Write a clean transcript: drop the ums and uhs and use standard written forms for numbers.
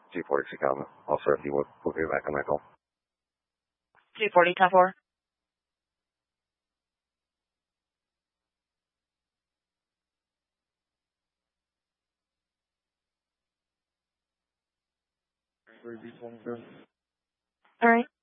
G40 comment. Also, if you would put me back on that call. G40, 10-4. All right.